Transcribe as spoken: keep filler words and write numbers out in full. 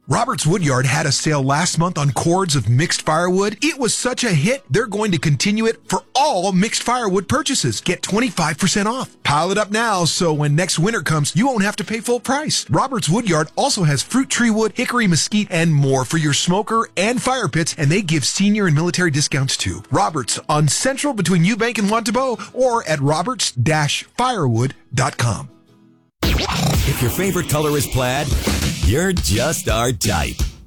Roberts Woodyard had a sale last month on cords of mixed firewood. It was such a hit, they're going to continue it for all mixed firewood purchases. Get twenty-five percent off. Pile it up now so when next winter comes, you won't have to pay full price. Roberts Woodyard also has fruit tree wood, hickory mesquite, and more for your smoker and fire pits, and they give senior and military discounts too. Roberts on Central between Eubank and Wantabo, or at roberts dash firewood dot com. If your favorite color is plaid, you're just our type.